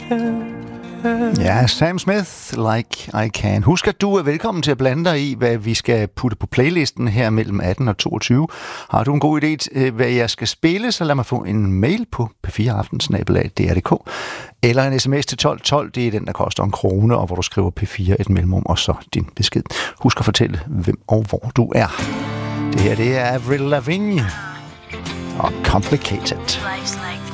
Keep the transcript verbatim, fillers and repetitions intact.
Ja, Sam Smith, Like I Can. Husk, at du er velkommen til at blande dig i, hvad vi skal putte på playlisten her mellem atten og toogtyve. Har du en god idé til, hvad jeg skal spille, så lad mig få en mail på p fire aften snabel-a d r punktum d k eller en sms til tolv tolv. Det er den, der koster en krone, og hvor du skriver P fire et mellemrum, og så din besked. Husk at fortælle, hvem og hvor du er. Det her, det er Avril Lavigne og Complicated. Life's like